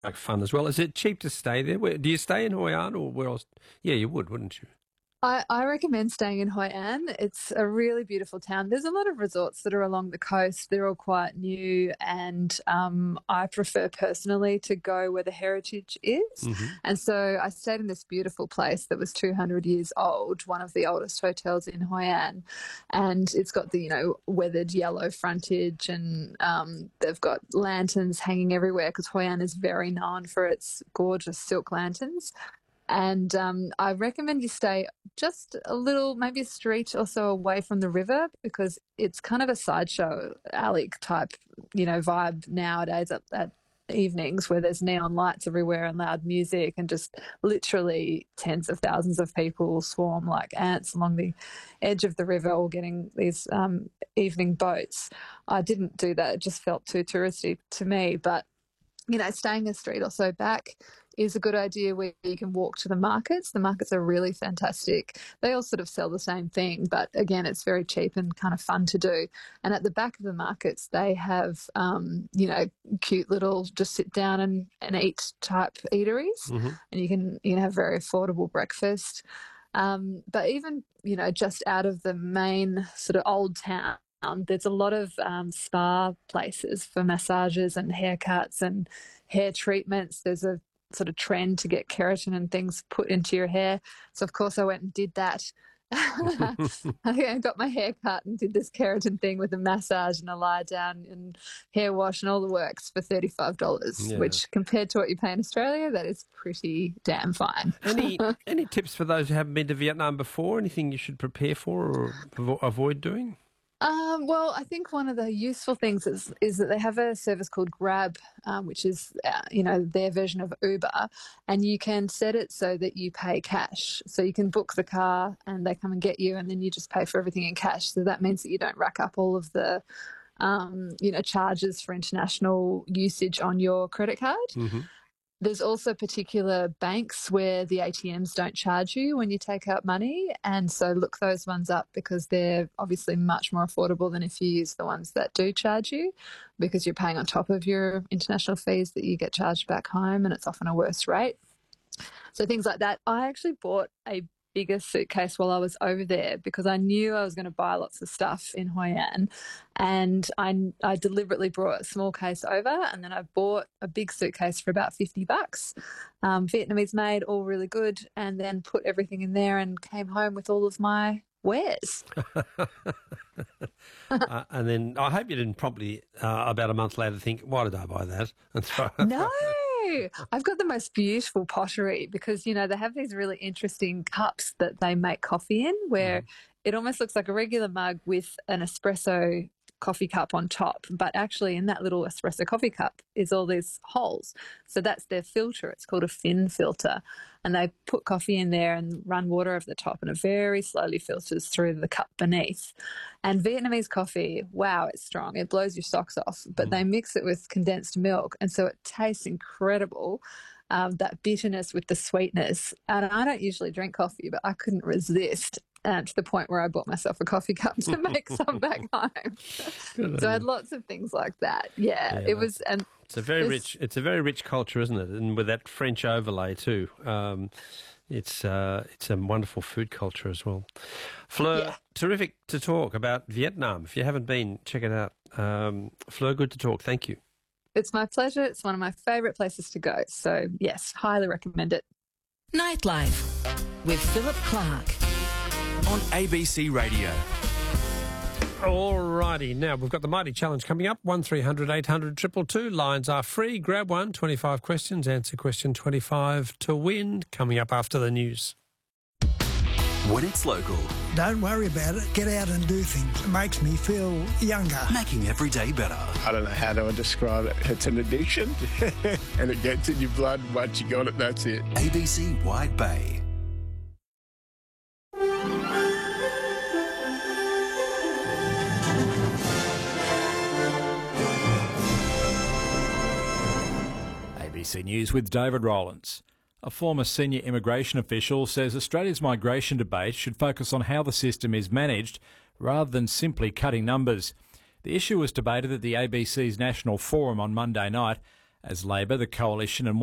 like fun as well. Is it cheap to stay there? Do you stay in Hoi An or where else? Yeah, you would, wouldn't you? I recommend staying in Hoi An. It's a really beautiful town. There's a lot of resorts that are along the coast. They're all quite new, and I prefer personally to go where the heritage is. Mm-hmm. And so I stayed in this beautiful place that was 200 years old, one of the oldest hotels in Hoi An, and it's got the weathered yellow frontage, and they've got lanterns hanging everywhere because Hoi An is very known for its gorgeous silk lanterns. And I recommend you stay just a little, maybe a street or so away from the river, because it's kind of a sideshow alley type, vibe nowadays at evenings, where there's neon lights everywhere and loud music, and just literally tens of thousands of people swarm like ants along the edge of the river, all getting these evening boats. I didn't do that. It just felt too touristy to me. But staying a street or so back is a good idea, where you can walk to the markets. The markets are really fantastic. They all sort of sell the same thing, but again, it's very cheap and kind of fun to do. And at the back of the markets, they have, cute little just sit down and eat type eateries, Mm-hmm. and you can have very affordable breakfast. But even, just out of the main sort of old town, there's a lot of spa places for massages and haircuts and hair treatments. There's a sort of trend to get keratin and things put into your hair. So, of course, I went and did that. I got my hair cut and did this keratin thing with a massage and a lie down and hair wash and all the works for $35, which compared to what you pay in Australia, that is pretty damn fine. Any tips for those who haven't been to Vietnam before? Anything you should prepare for or avoid doing? Well, I think one of the useful things is that they have a service called Grab, which is, their version of Uber, and you can set it so that you pay cash. So you can book the car and they come and get you, and then you just pay for everything in cash. So that means that you don't rack up all of the, charges for international usage on your credit card. Mm-hmm. There's also particular banks where the ATMs don't charge you when you take out money. And so look those ones up, because they're obviously much more affordable than if you use the ones that do charge you, because you're paying on top of your international fees that you get charged back home, and it's often a worse rate. So things like that. I actually bought a bigger suitcase while I was over there, because I knew I was going to buy lots of stuff in Hoi An, and I deliberately brought a small case over, and then I bought a big suitcase for about $50, Vietnamese made, all really good, and then put everything in there and came home with all of my wares. And then I hope you didn't promptly, about a month later, think, why did I buy that? And throw it No. I've got the most beautiful pottery, because, they have these really interesting cups that they make coffee in, where it almost looks like a regular mug with an espresso coffee cup on top, but actually in that little espresso coffee cup is all these holes. So that's their filter. It's called a fin filter. And they put coffee in there and run water over the top, and it very slowly filters through the cup beneath. And Vietnamese coffee, wow, it's strong. It blows your socks off, but they mix it with condensed milk, and so it tastes incredible. That bitterness with the sweetness. And I don't usually drink coffee, but I couldn't resist. To the point where I bought myself a coffee cup to make some back home. So I had lots of things like that. Yeah, it was, and it's a very rich culture, isn't it? And with that French overlay too, it's a wonderful food culture as well. Fleur, terrific to talk about Vietnam. If you haven't been, check it out. Fleur, good to talk. Thank you. It's my pleasure. It's one of my favourite places to go. So yes, highly recommend it. Nightlife with Philip Clark on ABC Radio. All righty. Now, we've got the Mighty Challenge coming up. 1300 800 222. Lines are free. Grab one. 25 questions. Answer question 25 to win. Coming up after the news. When it's local. Don't worry about it. Get out and do things. It makes me feel younger. Making every day better. I don't know how to describe it. It's an addiction and it gets in your blood. Once you got it, that's it. ABC Wide Bay. ABC News with David Rowlands. A former senior immigration official says Australia's migration debate should focus on how the system is managed rather than simply cutting numbers. The issue was debated at the ABC's National Forum on Monday night, as Labor, the Coalition and